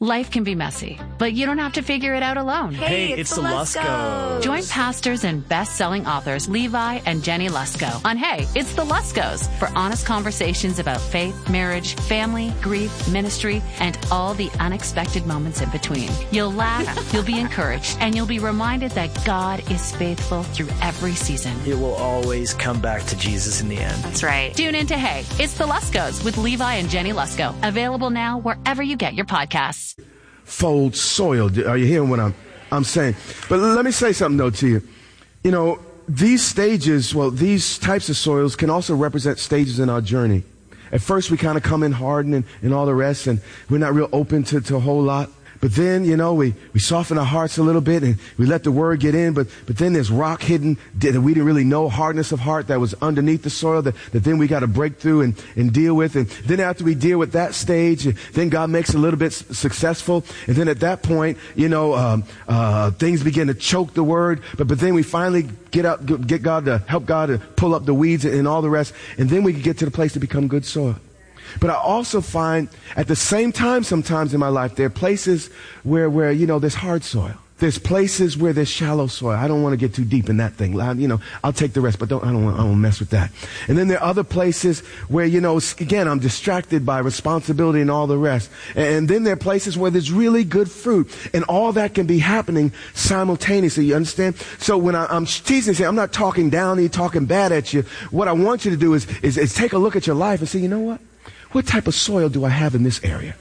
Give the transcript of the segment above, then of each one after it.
Life can be messy, but you don't have to figure it out alone. Hey, it's the Luskos. Join pastors and best-selling authors Levi and Jenny Lusko on Hey, It's the Luskos for honest conversations about faith, marriage, family, grief, ministry, and all the unexpected moments in between. You'll laugh, you'll be encouraged, and you'll be reminded that God is faithful through every season. It will always come back to Jesus in the end. That's right. Tune in to Hey, It's the Luskos with Levi and Jenny Lusko. Available now wherever you get your podcasts. Fold soil. Are you hearing what I'm saying? But let me say something, though, to you. You know, these stages, these types of soils can also represent stages in our journey. At first, we kind of come in hardened and all the rest, and we're not real open to a whole lot. But then, you know, we soften our hearts a little bit and we let the word get in. But then there's rock hidden that we didn't really know, hardness of heart that was underneath the soil that then we got to break through and deal with. And then after we deal with that stage, then God makes it a little bit successful. And then at that point, you know, things begin to choke the word. But then we finally get God to help God to pull up the weeds and all the rest. And then we can get to the place to become good soil. But I also find at the same time sometimes in my life, there are places where you know, there's hard soil. There's places where there's shallow soil. I don't want to get too deep in that thing. You know, I'll take the rest, but I don't want to mess with that. And then there are other places where, you know, again, I'm distracted by responsibility and all the rest. And then there are places where there's really good fruit. And all that can be happening simultaneously. You understand? So when I'm teasing, I'm not talking down to you, talking bad at you. What I want you to do is take a look at your life and say, you know what? What type of soil do I have in this area?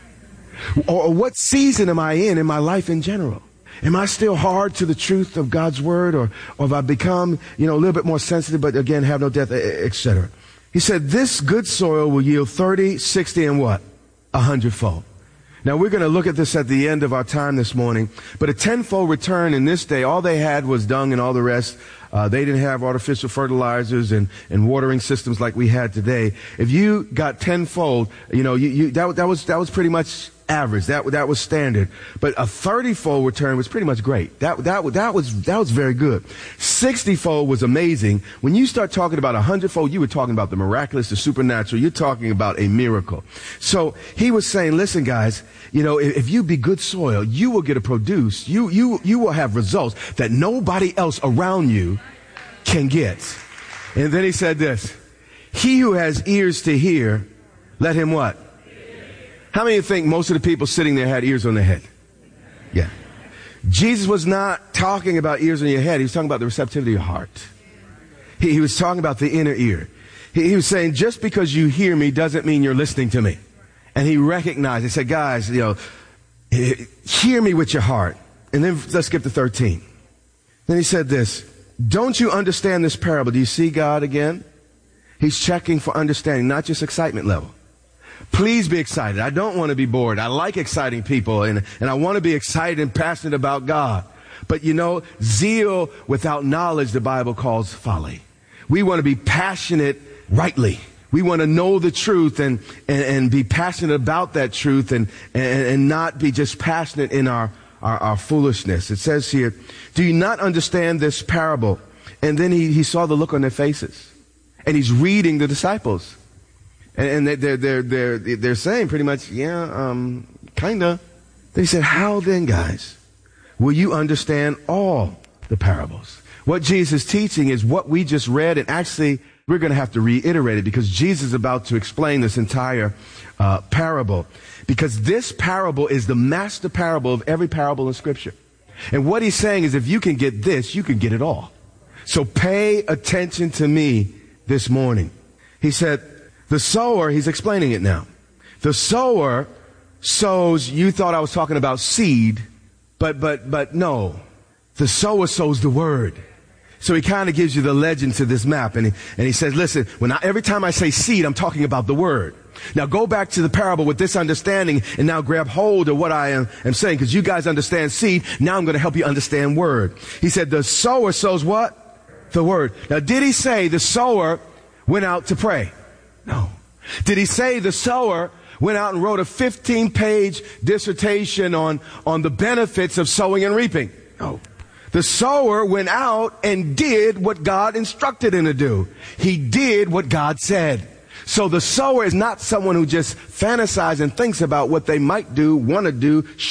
Or what season am I in my life in general? Am I still hard to the truth of God's word? Or have I become, you know, a little bit more sensitive, but again, have no depth, etc.? He said, this good soil will yield 30, 60, and what? 100-fold. Now, we're going to look at this at the end of our time this morning. But a 10-fold return in this day, all they had was dung and all the rest. They didn't have artificial fertilizers and watering systems like we had today. If you got 10-fold, you know, that was pretty much average. That was standard. But a 30-fold return was pretty much great. That was very good. 60-fold was amazing. When you start talking about 100-fold, you were talking about the miraculous, the supernatural. You're talking about a miracle. So he was saying, listen, guys, you know, if you be good soil, you will get to produce. You will have results that nobody else around you can get. And then he said this, he who has ears to hear, let him what? How many of you think most of the people sitting there had ears on their head? Yeah. Jesus was not talking about ears on your head. He was talking about the receptivity of your heart. He was talking about the inner ear. He was saying, just because you hear me doesn't mean you're listening to me. And he recognized, he said, guys, you know, hear me with your heart. And then let's skip to 13. Then he said this, don't you understand this parable? Do you see God again? He's checking for understanding, not just excitement level. Please be excited. I don't want to be bored. I like exciting people, and I want to be excited and passionate about God. But you know, zeal without knowledge, the Bible calls folly. We want to be passionate rightly. We want to know the truth and be passionate about that truth and not be just passionate in our foolishness. It says here, do you not understand this parable? And then he saw the look on their faces, and he's reading the disciples. And they're saying pretty much, yeah, kinda. Then he said, how then, guys, will you understand all the parables? What Jesus is teaching is what we just read, and actually we're going to have to reiterate it because Jesus is about to explain this entire parable. Because this parable is the master parable of every parable in Scripture. And what he's saying is if you can get this, you can get it all. So pay attention to me this morning. He said, the sower, he's explaining it now. The sower sows, you thought I was talking about seed, but no. The sower sows the word. So he kind of gives you the legend to this map. And he says, listen, every time I say seed, I'm talking about the word. Now go back to the parable with this understanding and now grab hold of what I am saying. Because you guys understand seed. Now I'm going to help you understand word. He said, the sower sows what? The word. Now did he say the sower went out to pray? No. Did he say the sower went out and wrote a 15-page dissertation on the benefits of sowing and reaping? No. The sower went out and did what God instructed him to do. He did what God said. So the sower is not someone who just fantasizes and thinks about what they might do, want to do,